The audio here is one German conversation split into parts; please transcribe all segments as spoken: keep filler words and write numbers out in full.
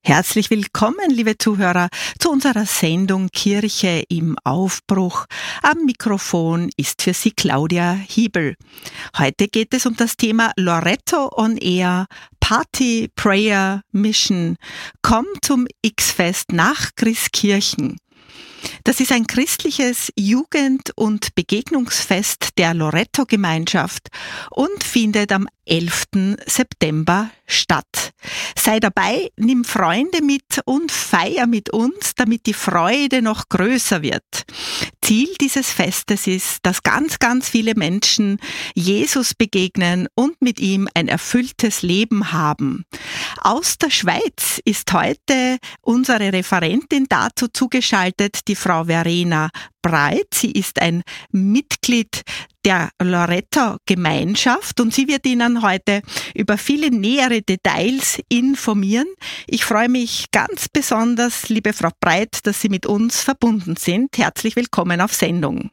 Herzlich willkommen, liebe Zuhörer, zu unserer Sendung Kirche im Aufbruch. Am Mikrofon ist für Sie Claudia Hiebel. Heute geht es um das Thema Loreto on Air, Party, Prayer, Mission. Komm zum X-Fest nach Christkirchen. Das ist ein christliches Jugend- und Begegnungsfest der Loreto-Gemeinschaft und findet am elften September statt. Sei dabei, nimm Freunde mit und feier mit uns, damit die Freude noch größer wird. Ziel dieses Festes ist, dass ganz, ganz viele Menschen Jesus begegnen und mit ihm ein erfülltes Leben haben. Aus der Schweiz ist heute unsere Referentin dazu zugeschaltet, die Frau Verena Breit. Sie ist ein Mitglied der Loreto-Gemeinschaft und sie wird Ihnen heute über viele nähere Details informieren. Ich freue mich ganz besonders, liebe Frau Breit, dass Sie mit uns verbunden sind. Herzlich willkommen auf Sendung.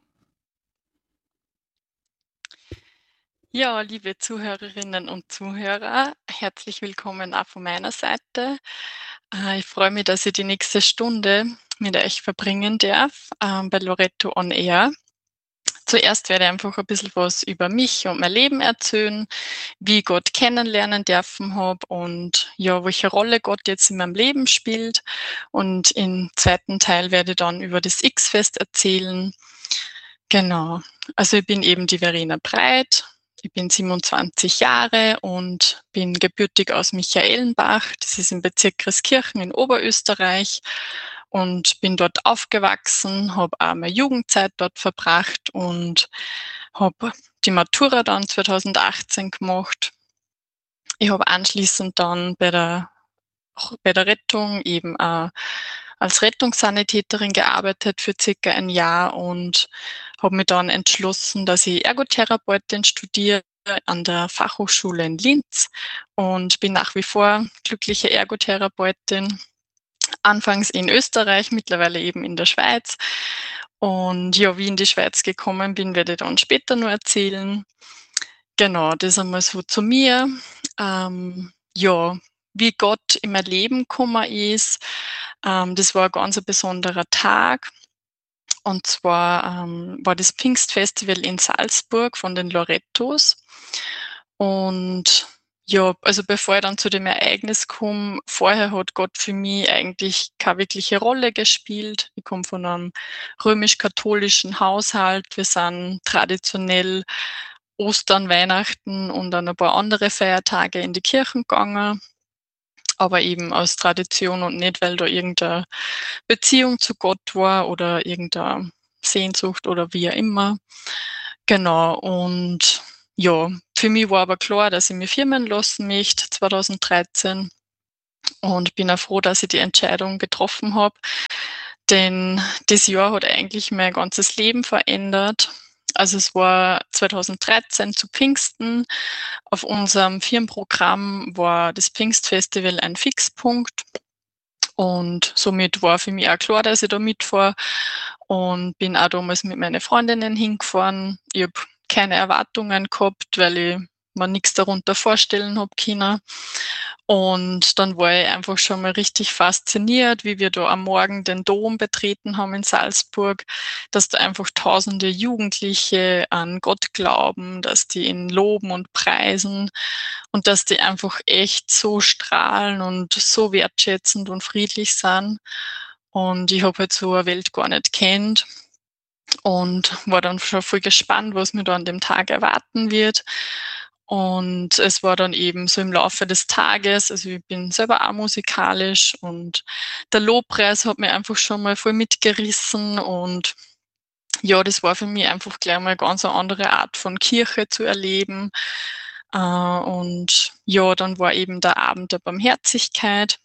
Ja, liebe Zuhörerinnen und Zuhörer, herzlich willkommen auch von meiner Seite. Ich freue mich, dass ich die nächste Stunde mit euch verbringen darf ähm, bei Loreto on Air. Zuerst werde ich einfach ein bisschen was über mich und mein Leben erzählen, wie ich Gott kennenlernen dürfen habe und ja, welche Rolle Gott jetzt in meinem Leben spielt. Und im zweiten Teil werde ich dann über das X-Fest erzählen. Genau, also ich bin eben die Verena Breit. Ich bin siebenundzwanzig Jahre und bin gebürtig aus Michaelenbach. Das ist im Bezirk Christkirchen in Oberösterreich und bin dort aufgewachsen, habe auch meine Jugendzeit dort verbracht und habe die Matura dann zweitausendachtzehn gemacht. Ich habe anschließend dann bei der, bei der Rettung eben auch als Rettungssanitäterin gearbeitet für circa ein Jahr und habe mich dann entschlossen, dass ich Ergotherapeutin studiere an der Fachhochschule in Linz und bin nach wie vor glückliche Ergotherapeutin. Anfangs in Österreich, mittlerweile eben in der Schweiz. Und ja, wie ich in die Schweiz gekommen bin, werde ich dann später nur erzählen. Genau, das einmal so zu mir. Ähm, ja, wie Gott in mein Leben gekommen ist. Ähm, das war ein ganz besonderer Tag. Und zwar ähm, war das Pfingstfestival in Salzburg von den Lorettos. Und ja, also bevor ich dann zu dem Ereignis komme, vorher hat Gott für mich eigentlich keine wirkliche Rolle gespielt. Ich komme von einem römisch-katholischen Haushalt. Wir sind traditionell Ostern, Weihnachten und dann ein paar andere Feiertage in die Kirchen gegangen. Aber eben aus Tradition und nicht, weil da irgendeine Beziehung zu Gott war oder irgendeine Sehnsucht oder wie auch immer. Genau, und ja, für mich war aber klar, dass ich mich firmen lassen möchte, zweitausenddreizehn. Und bin auch froh, dass ich die Entscheidung getroffen habe, denn das Jahr hat eigentlich mein ganzes Leben verändert. Also es war zweitausenddreizehn zu Pfingsten. Auf unserem Firmenprogramm war das Pfingstfestival ein Fixpunkt. Und somit war für mich auch klar, dass ich da mitfahre und bin auch damals mit meinen Freundinnen hingefahren. Ich habe keine Erwartungen gehabt, weil ich mir nichts darunter vorstellen habe können. Und dann war ich einfach schon mal richtig fasziniert, wie wir da am Morgen den Dom betreten haben in Salzburg, dass da einfach tausende Jugendliche an Gott glauben, dass die ihn loben und preisen und dass die einfach echt so strahlen und so wertschätzend und friedlich sind. Und ich habe halt so eine Welt gar nicht kennt und war dann schon voll gespannt, was mir da an dem Tag erwarten wird. Und es war dann eben so im Laufe des Tages, also ich bin selber auch musikalisch und der Lobpreis hat mich einfach schon mal voll mitgerissen und ja, das war für mich einfach gleich mal eine ganz andere Art von Kirche zu erleben. Äh, und ja, dann war eben der Abend der Barmherzigkeit.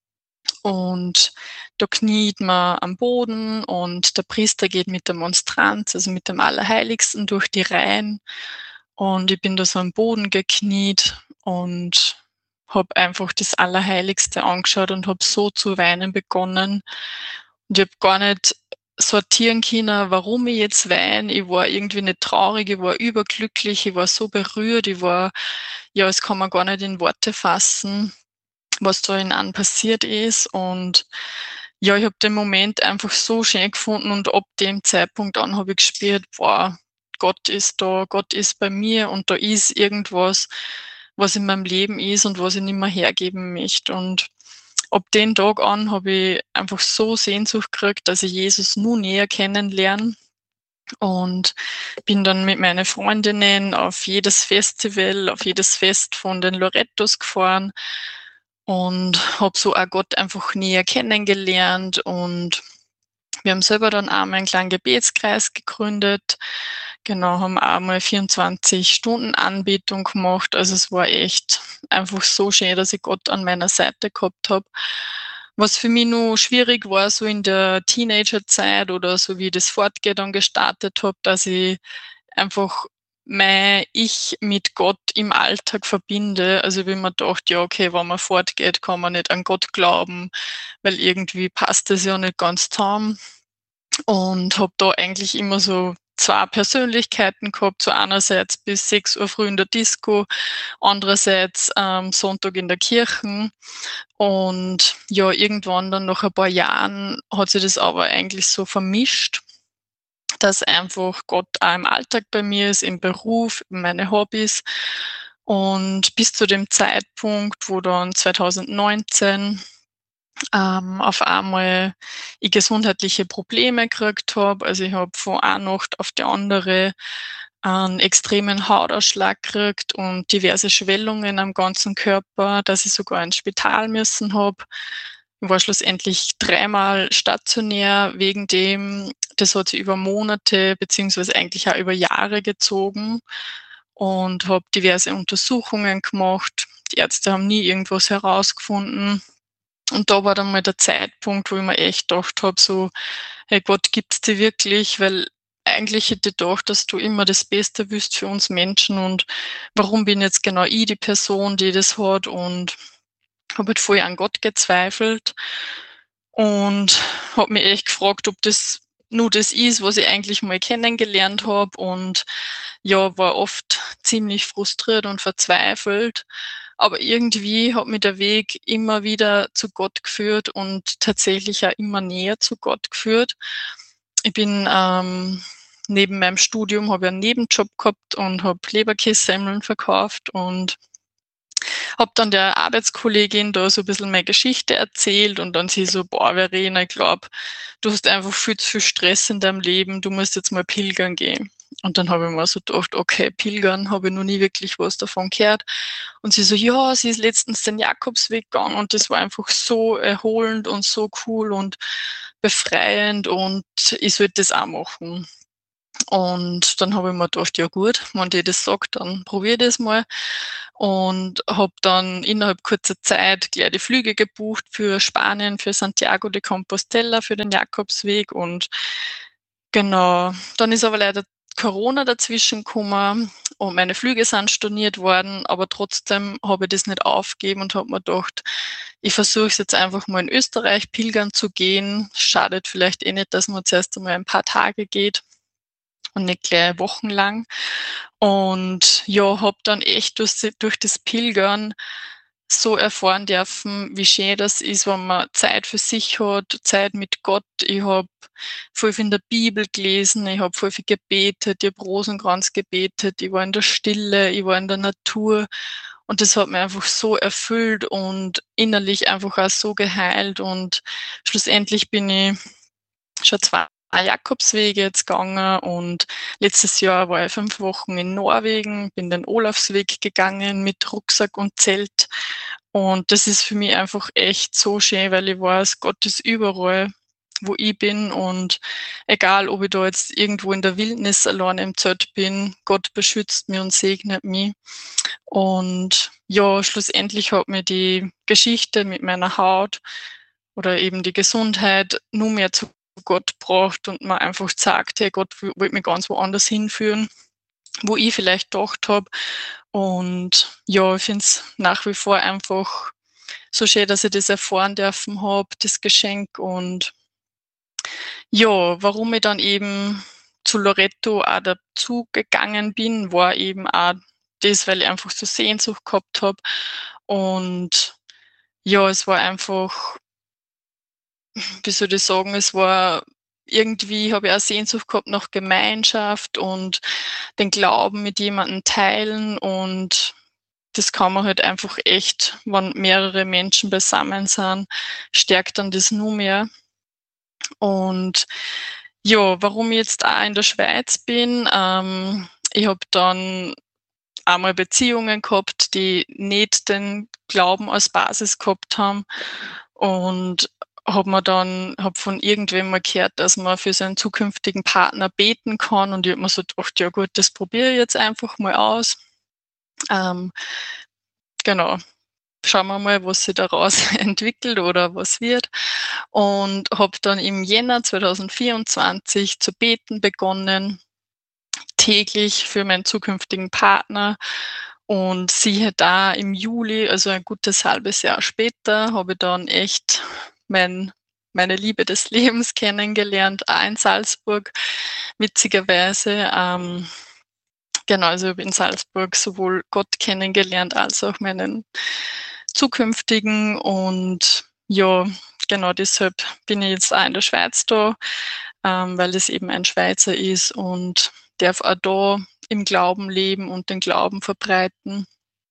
Und da kniet man am Boden und der Priester geht mit der Monstranz, also mit dem Allerheiligsten, durch die Reihen. Und ich bin da so am Boden gekniet und habe einfach das Allerheiligste angeschaut und habe so zu weinen begonnen. Und ich habe gar nicht sortieren können, warum ich jetzt weine. Ich war irgendwie nicht traurig, ich war überglücklich, ich war so berührt, ich war, ja, das kann man gar nicht in Worte fassen. was da in einem passiert ist. Und ja, ich habe den Moment einfach so schön gefunden und ab dem Zeitpunkt an habe ich gespürt, boah, Gott ist da, Gott ist bei mir und da ist irgendwas, was in meinem Leben ist und was ich nicht mehr hergeben möchte. Und ab den Tag an habe ich einfach so Sehnsucht gekriegt, dass ich Jesus nur näher kennenlerne und bin dann mit meinen Freundinnen auf jedes Festival, auf jedes Fest von den Lorettos gefahren und habe so auch Gott einfach näher kennengelernt. Und wir haben selber dann auch mal einen kleinen Gebetskreis gegründet. Genau, haben auch mal vierundzwanzig Stunden Anbetung gemacht. Also es war echt einfach so schön, dass ich Gott an meiner Seite gehabt habe. Was für mich nur schwierig war, so in der Teenagerzeit oder so wie das Fortgehen dann gestartet habe, dass ich einfach mein Ich mit Gott im Alltag verbinde. Also wie man dachte, ja, okay, wenn man fortgeht, kann man nicht an Gott glauben, weil irgendwie passt das ja nicht ganz zusammen. Und habe da eigentlich immer so zwei Persönlichkeiten gehabt, so einerseits bis sechs Uhr früh in der Disco, andererseits ähm, Sonntag in der Kirche. Und ja, irgendwann dann nach ein paar Jahren hat sich das aber eigentlich so vermischt, dass einfach Gott auch im Alltag bei mir ist, im Beruf, meine Hobbys. Und bis zu dem Zeitpunkt, wo dann zwanzig neunzehn ähm, auf einmal ich gesundheitliche Probleme gekriegt habe. Also ich habe von einer Nacht auf die andere einen extremen Hautausschlag gekriegt und diverse Schwellungen am ganzen Körper, dass ich sogar ins Spital müssen habe. Ich war schlussendlich dreimal stationär wegen dem. Das hat sich über Monate beziehungsweise eigentlich auch über Jahre gezogen und habe diverse Untersuchungen gemacht. Die Ärzte haben nie irgendwas herausgefunden. Und da war dann mal der Zeitpunkt, wo ich mir echt gedacht habe, so: „Hey Gott, gibt's dich wirklich?“ Weil eigentlich hätte ich gedacht, dass du immer das Beste willst für uns Menschen und warum bin jetzt genau ich die Person, die das hat, und habe halt voll an Gott gezweifelt und habe mich echt gefragt, ob das nur das ist, was ich eigentlich mal kennengelernt habe, und ja, war oft ziemlich frustriert und verzweifelt. Aber irgendwie hat mich der Weg immer wieder zu Gott geführt und tatsächlich auch immer näher zu Gott geführt. Ich bin ähm, neben meinem Studium habe ich einen Nebenjob gehabt und habe Leberkässemmeln verkauft und habe dann der Arbeitskollegin da so ein bisschen meine Geschichte erzählt und dann sie so: „Boah, Verena, ich glaube, du hast einfach viel zu viel Stress in deinem Leben, du musst jetzt mal pilgern gehen.“ Und dann habe ich mir so gedacht: „Okay, pilgern, habe ich noch nie wirklich was davon gehört.“ Und sie so: „Ja, sie ist letztens den Jakobsweg gegangen und das war einfach so erholend und so cool und befreiend und ich sollte das auch machen.“ Und dann habe ich mir gedacht: „Ja gut, wenn die das sagt, dann probiere ich das mal.“ Und habe dann innerhalb kurzer Zeit gleich die Flüge gebucht für Spanien, für Santiago de Compostela, für den Jakobsweg. Und genau, dann ist aber leider Corona dazwischen gekommen und meine Flüge sind storniert worden, aber trotzdem habe ich das nicht aufgegeben und habe mir gedacht, ich versuche es jetzt einfach mal in Österreich pilgern zu gehen. Schadet vielleicht eh nicht, dass man zuerst einmal ein paar Tage geht und nicht gleich wochenlang. Und ja, habe dann echt durch durch das Pilgern so erfahren dürfen, wie schön das ist, wenn man Zeit für sich hat, Zeit mit Gott. Ich habe voll viel in der Bibel gelesen, ich habe voll viel gebetet, ich habe Rosenkranz gebetet, ich war in der Stille, ich war in der Natur und das hat mich einfach so erfüllt und innerlich einfach auch so geheilt, und schlussendlich bin ich schon zwei Jakobswege jetzt gegangen und letztes Jahr war ich fünf Wochen in Norwegen, bin den Olafsweg gegangen mit Rucksack und Zelt. Und das ist für mich einfach echt so schön, weil ich weiß, Gott ist überall, wo ich bin, und egal, ob ich da jetzt irgendwo in der Wildnis alleine im Zelt bin, Gott beschützt mich und segnet mich. Und ja, schlussendlich hat mir die Geschichte mit meiner Haut oder eben die Gesundheit nur mehr zu Gott gebracht und mir einfach gesagt: „Hey, Gott w wollte mich ganz woanders hinführen, wo ich vielleicht gedacht habe.“ Und ja, ich finde es nach wie vor einfach so schön, dass ich das erfahren dürfen habe, das Geschenk. Und ja, warum ich dann eben zu Loretto auch dazu gegangen bin, war eben auch das, weil ich einfach so Sehnsucht gehabt habe und ja, es war einfach, wie soll ich sagen, es war irgendwie habe ich auch Sehnsucht gehabt nach Gemeinschaft und den Glauben mit jemandem teilen, und das kann man halt einfach echt, wenn mehrere Menschen beisammen sind, stärkt dann das nur mehr. Und ja, warum ich jetzt auch in der Schweiz bin, ähm, ich habe dann einmal Beziehungen gehabt, die nicht den Glauben als Basis gehabt haben, und habe mir dann habe von irgendwem mal gehört, dass man für seinen zukünftigen Partner beten kann, und ich habe mir so gedacht: „Ja gut, das probiere ich jetzt einfach mal aus." Ähm, genau, schauen wir mal, was sich daraus entwickelt oder was wird. Und habe dann im Jänner zwanzig vierundzwanzig zu beten begonnen, täglich für meinen zukünftigen Partner. Und siehe da, im Juli, also ein gutes halbes Jahr später, habe ich dann echt mein meine Liebe des Lebens kennengelernt, auch in Salzburg, witzigerweise. Ähm, genau, also ich habe in Salzburg sowohl Gott kennengelernt als auch meinen zukünftigen, und ja, genau deshalb bin ich jetzt auch in der Schweiz da, ähm, weil es eben ein Schweizer ist und darf auch da im Glauben leben und den Glauben verbreiten.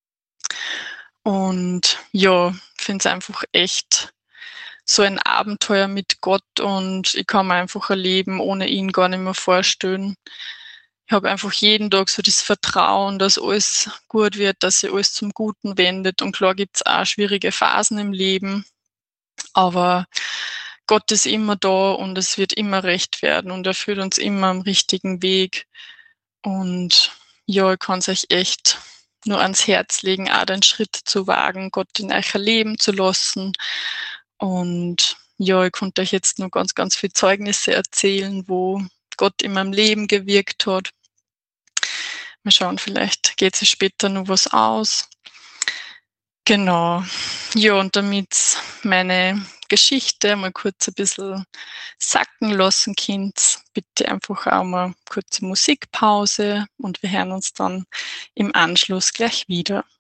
Und ja, finde es einfach echt so ein Abenteuer mit Gott, und ich kann mir einfach ein Leben ohne ihn gar nicht mehr vorstellen. Ich habe einfach jeden Tag so das Vertrauen, dass alles gut wird, dass sich alles zum Guten wendet, und klar gibt's auch schwierige Phasen im Leben, aber Gott ist immer da und es wird immer recht werden, und er führt uns immer am richtigen Weg. Und ja, ich kann's euch echt nur ans Herz legen, auch den Schritt zu wagen, Gott in euer Leben zu lassen. Und ja, ich konnte euch jetzt nur ganz, ganz viel Zeugnisse erzählen, wo Gott in meinem Leben gewirkt hat. Mal schauen, vielleicht geht sich später noch was aus. Genau. Ja, und damit's meine Geschichte mal kurz ein bisschen sacken lassen könnt, bitte einfach auch mal kurze Musikpause, und wir hören uns dann im Anschluss gleich wieder.